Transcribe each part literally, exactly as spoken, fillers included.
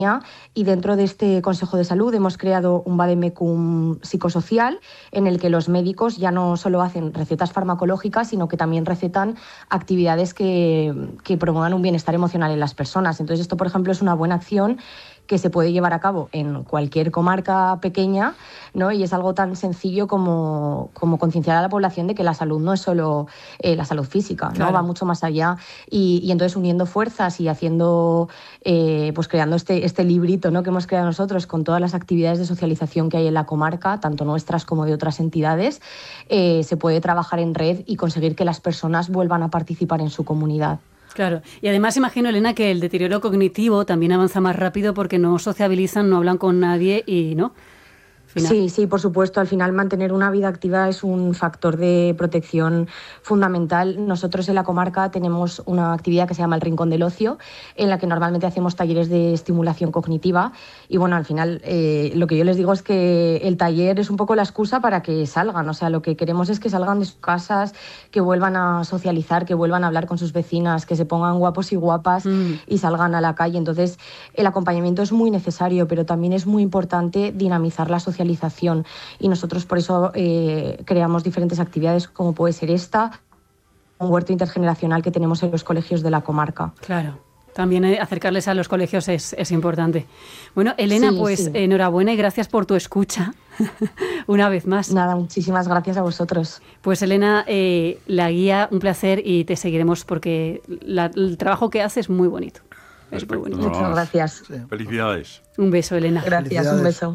y dentro de este Consejo de Salud hemos creado un vademecum psicosocial en el que los médicos ya no solo hacen recetas farmacológicas, sino que también recetan actividades que, que promuevan un bienestar emocional en las personas. Entonces esto, por ejemplo, es una buena acción que se puede llevar a cabo en cualquier comarca pequeña, ¿no? Y es algo tan sencillo como, como concienciar a la población de que la salud no es solo eh, la salud física, ¿no? Claro. Va mucho más allá y, y entonces uniendo fuerzas y haciendo, eh, pues creando este, este librito, ¿no?, que hemos creado nosotros con todas las actividades de socialización que hay en la comarca, tanto nuestras como de otras entidades, eh, se puede trabajar en red y conseguir que las personas vuelvan a participar en su comunidad. Claro, y además imagino, Elena, que el deterioro cognitivo también avanza más rápido porque no sociabilizan, no hablan con nadie y, ¿no? Final. Sí, sí, por supuesto. Al final mantener una vida activa es un factor de protección fundamental. Nosotros en la comarca tenemos una actividad que se llama el Rincón del Ocio, en la que normalmente hacemos talleres de estimulación cognitiva y bueno, al final eh, lo que yo les digo es que el taller es un poco la excusa para que salgan. O sea, lo que queremos es que salgan de sus casas, que vuelvan a socializar, que vuelvan a hablar con sus vecinas, que se pongan guapos y guapas mm. y salgan a la calle. Entonces, el acompañamiento es muy necesario, pero también es muy importante dinamizar la socialización. Y nosotros por eso eh, creamos diferentes actividades como puede ser esta, un huerto intergeneracional que tenemos en los colegios de la comarca. Claro, también acercarles a los colegios es, es importante. Bueno, Elena, sí, pues sí. enhorabuena y gracias por tu escucha una vez más. Nada, muchísimas gracias a vosotros. Pues Elena, eh, la guía, un placer y te seguiremos porque la, el trabajo que haces es muy bonito. Es muy bonito. Muchas gracias. Sí. Felicidades. Un beso, Elena. Gracias, un beso.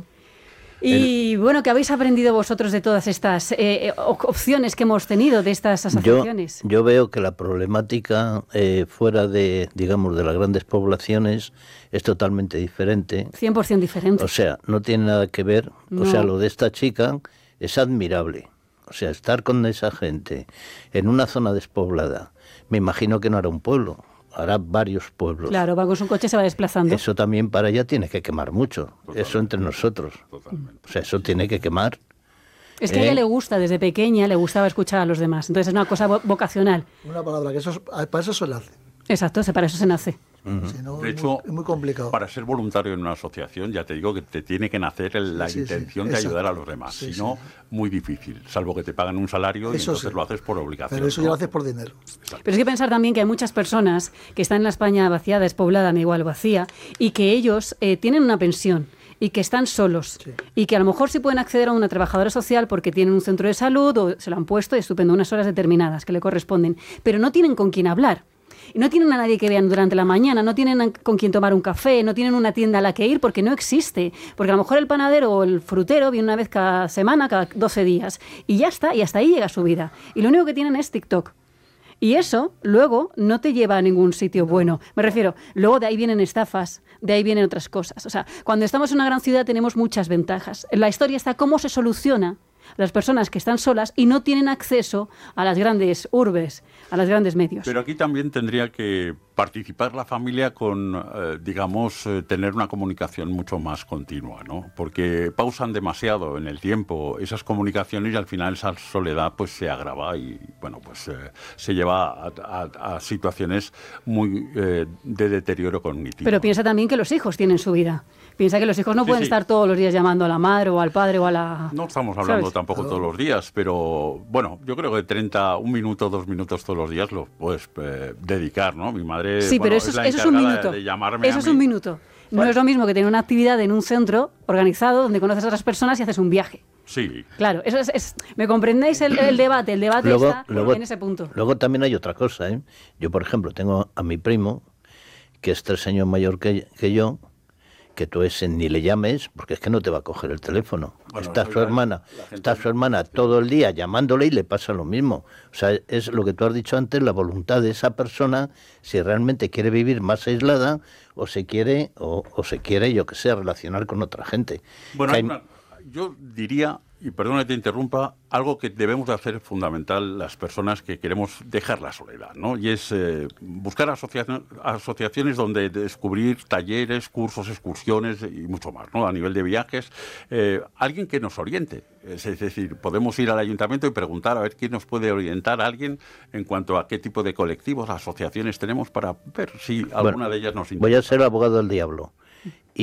Y el... bueno, ¿qué habéis aprendido vosotros de todas estas eh, opciones que hemos tenido de estas asociaciones? Yo, yo veo que la problemática eh, fuera de, digamos, de las grandes poblaciones es totalmente diferente. cien por ciento diferente. O sea, no tiene nada que ver. No. O sea, lo de esta chica es admirable. O sea, estar con esa gente en una zona despoblada, me imagino que no era un pueblo. Hará varios pueblos. Claro, va con su coche, se va desplazando. Eso también para ella tiene que quemar mucho. Totalmente. Eso entre nosotros. Totalmente. O sea, eso tiene que quemar. Es que ¿Eh? a ella le gusta, desde pequeña, le gustaba escuchar a los demás. Entonces es una cosa vocacional. Una palabra, que eso es, para eso se nace. Exacto, para eso se nace. Uh-huh. Si no, de es hecho, muy, es muy complicado. Para ser voluntario en una asociación, ya te digo que te tiene que nacer el, la sí, intención sí, de ayudar a los demás. Sí, si no, sí. muy difícil, salvo que te pagan un salario eso y entonces sí. lo haces por obligación. Pero eso ¿no? ya lo haces por dinero. Exacto. Pero es que pensar también que hay muchas personas que están en la España vaciada, despoblada, me igual vacía, y que ellos eh, tienen una pensión y que están solos sí. y que a lo mejor sí pueden acceder a una trabajadora social porque tienen un centro de salud o se lo han puesto y estupendo, unas horas determinadas que le corresponden, pero no tienen con quién hablar. Y no tienen a nadie que vean durante la mañana, no tienen con quien tomar un café, no tienen una tienda a la que ir porque no existe. Porque a lo mejor el panadero o el frutero viene una vez cada semana, cada doce días. Y ya está, y hasta ahí llega su vida. Y lo único que tienen es TikTok. Y eso luego no te lleva a ningún sitio bueno. Me refiero, luego de ahí vienen estafas, de ahí vienen otras cosas. O sea, cuando estamos en una gran ciudad tenemos muchas ventajas. La historia está cómo se soluciona las personas que están solas y no tienen acceso a las grandes urbes, a los grandes medios. Pero aquí también tendría que participar la familia con, eh, digamos, eh, tener una comunicación mucho más continua, ¿no? Porque pausan demasiado en el tiempo esas comunicaciones y al final esa soledad pues se agrava y, bueno, pues eh, se lleva a, a, a situaciones muy eh, de deterioro cognitivo. Pero piensa también que los hijos tienen su vida. Piensa que los hijos no sí, pueden sí. estar todos los días llamando a la madre o al padre o a la... No estamos hablando ¿sabes? tampoco todos los días, pero bueno, yo creo que treinta, un minuto, dos minutos todos los días lo puedes eh, dedicar, ¿no? Mi madre Sí, bueno, pero eso es, la eso es un minuto. De, de llamarme eso a es mí. un minuto. No Vale. es lo mismo que tener una actividad en un centro organizado donde conoces a otras personas y haces un viaje. Sí. Claro, eso es, es ¿me comprendéis el, el debate? El debate luego, está luego, en ese punto. Luego también hay otra cosa, ¿eh? Yo, por ejemplo, tengo a mi primo, que es tres años mayor que, que yo, que tú ese ni le llames, porque es que no te va a coger el teléfono. Bueno, está su hermana, está su hermana todo el día llamándole y le pasa lo mismo. O sea, es lo que tú has dicho antes, la voluntad de esa persona, si realmente quiere vivir más aislada, o se quiere, o, o se quiere, yo que sé, relacionar con otra gente. Bueno, hay... una, yo diría, y perdona que te interrumpa, algo que debemos de hacer fundamental las personas que queremos dejar la soledad, ¿no? Y es eh, buscar asociaciones, asociaciones donde descubrir talleres, cursos, excursiones y mucho más, ¿no? A nivel de viajes, eh, alguien que nos oriente. Es decir, podemos ir al ayuntamiento y preguntar a ver quién nos puede orientar a alguien en cuanto a qué tipo de colectivos, asociaciones tenemos para ver si alguna bueno, de ellas nos interesa. Voy a ser abogado del diablo. Y